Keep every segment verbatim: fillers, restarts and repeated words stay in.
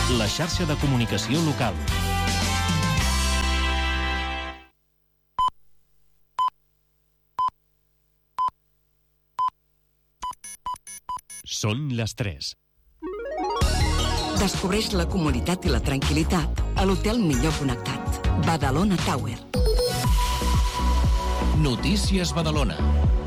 la xarxa de comunicació local. Són les tres. Descobreix la comoditat i la tranquil·litat a l'hotel millor connectat. Badalona Tower. Notícies Badalona.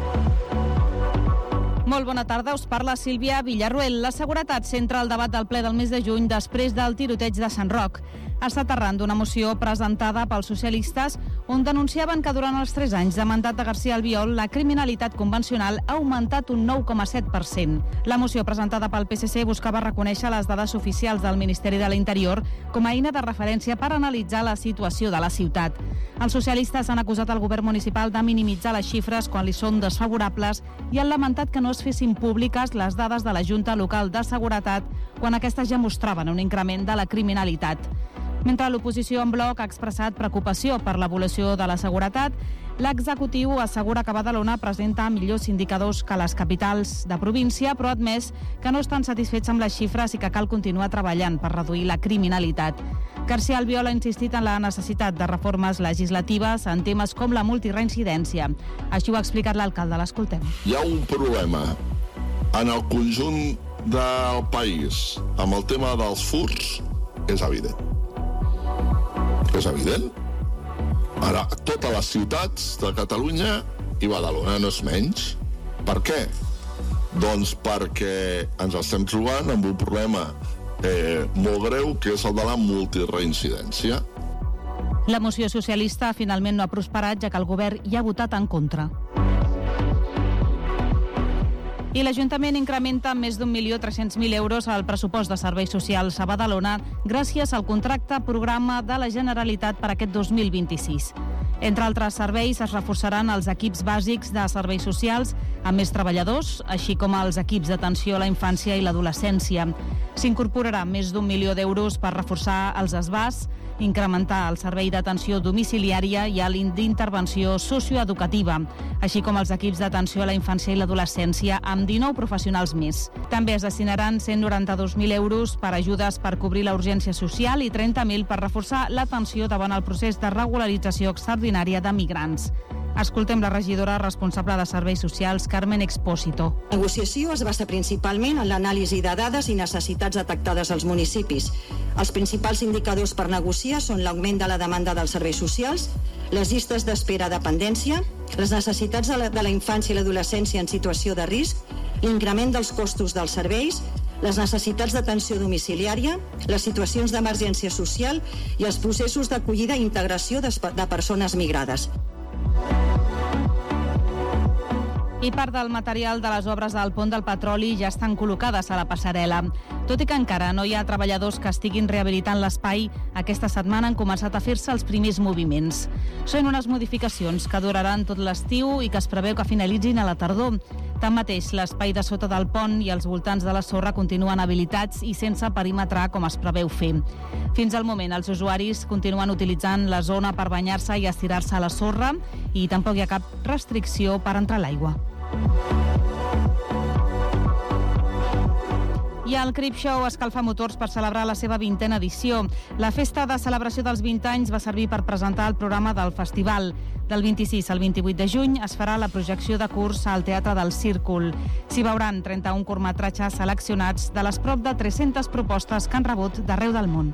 Molt bona tarda, us parla Sílvia Villarruel. La seguretat centra el debat del ple del mes de juny després del tiroteig de Sant Roc. Ha estat arran d'una moció presentada pels socialistes on denunciaven que durant els tres anys de mandat de García Albiol la criminalitat convencional ha augmentat un nou coma set per cent. La moció presentada pel P S C buscava reconèixer les dades oficials del Ministeri de l'Interior com a eina de referència per analitzar la situació de la ciutat. Els socialistes han acusat el govern municipal de minimitzar les xifres quan li són desfavorables i han lamentat que no es fessin públiques les dades de la Junta Local de Seguretat quan aquestes ja mostraven un increment de la criminalitat. Mentre l'oposició en bloc ha expressat preocupació per l'evolució de la seguretat, l'executiu assegura que Badalona presenta millors indicadors que les capitals de província, però ha admès que no estan satisfets amb les xifres i que cal continuar treballant per reduir la criminalitat. García Albiol ha insistit en la necessitat de reformes legislatives en temes com la multireincidència. Així ho ha explicat l'alcalde. L'escoltem. Hi ha un problema en el conjunt del país amb el tema dels furts, és evident. És evident. Ara, totes les ciutats de Catalunya i Badalona no és menys. Per què? Doncs perquè ens estem trobant amb un problema eh, molt greu, que és el de la multireincidència. La moció socialista finalment no ha prosperat, ja que el govern hi ha votat en contra. I l'Ajuntament incrementa més d'un milió tres-cents mil euros al pressupost de serveis socials a Badalona gràcies al contracte programa de la Generalitat per aquest dos mil vint-i-sis. Entre altres serveis es reforçaran els equips bàsics de serveis socials amb més treballadors, així com els equips d'atenció a la infància i l'adolescència. S'incorporarà més d'un milió d'euros per reforçar els S B A S, incrementar el servei d'atenció domiciliària i d'intervenció socioeducativa, així com els equips d'atenció a la infància i l'adolescència amb dinou professionals més. També es destinaran cent noranta-dos mil euros per ajudes per cobrir la urgència social i trenta mil per reforçar l'atenció davant el procés de regularització extraordinària de migrants. Escoltem la regidora responsable de Serveis Socials, Carmen Expósito. La negociació es basa principalment en l'anàlisi de dades i necessitats detectades als municipis. Els principals indicadors per negociar són l'augment de la demanda dels serveis socials, les llistes d'espera de dependència, les necessitats de la, de la infància i l'adolescència en situació de risc, l'increment dels costos dels serveis, les necessitats d'atenció domiciliària, les situacions d'emergència social i els processos d'acollida i integració de, de persones migrades. I part del material de les obres del pont del Petroli ja estan col·locades a la passarel·la. Tot i que encara no hi ha treballadors que estiguin rehabilitant l'espai, aquesta setmana han començat a fer-se els primers moviments. Són unes modificacions que duraran tot l'estiu i que es preveu que finalitzin a la tardor. Tanmateix, l'espai de sota del pont i els voltants de la sorra continuen habilitats i sense perimetrar com es preveu fer. Fins al moment, els usuaris continuen utilitzant la zona per banyar-se i estirar-se a la sorra i tampoc hi ha cap restricció per entrar a l'aigua. I el Crip Show escalfa motors per celebrar la seva vintena edició. La festa de celebració dels vint anys va servir per presentar el programa del festival. Del vint-i-sis al vint-i-vuit de juny es farà la projecció de curs al Teatre del Círcul. S'hi veuran trenta-un curtmetratges seleccionats de les prop de tres-centes propostes que han rebut d'arreu del món.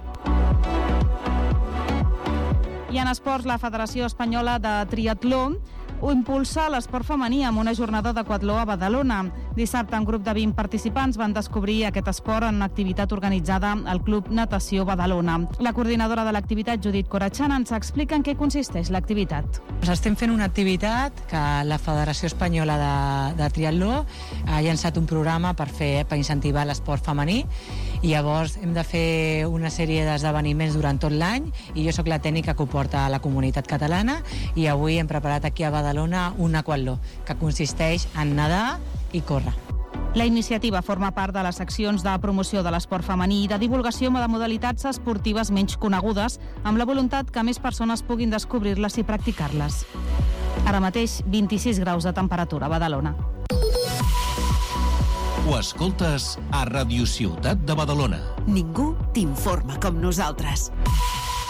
I en esports, la Federació Espanyola de Triatló impulsa l'esport femení amb una jornada d'aquatló a Badalona. Dissabte, un grup de vint participants van descobrir aquest esport en una activitat organitzada al Club Natació Badalona. La coordinadora de l'activitat, Judit Corachán, ens explica en què consisteix l'activitat. Estem fent una activitat que la Federació Espanyola de, de Triatló ha llançat un programa per, fer, per incentivar l'esport femení i llavors hem de fer una sèrie d'esdeveniments durant tot l'any i jo sóc la tècnica que ho porta a la comunitat catalana i avui hem preparat aquí a Badalona un aquatló que consisteix en nedar i córrer. La iniciativa forma part de les seccions de promoció de l'esport femení i de divulgació de modalitats esportives menys conegudes, amb la voluntat que més persones puguin descobrir-les i practicar-les. Ara mateix, vint-i-sis graus de temperatura a Badalona. Ho escoltes a Ràdio Ciutat de Badalona. Ningú t'informa com nosaltres.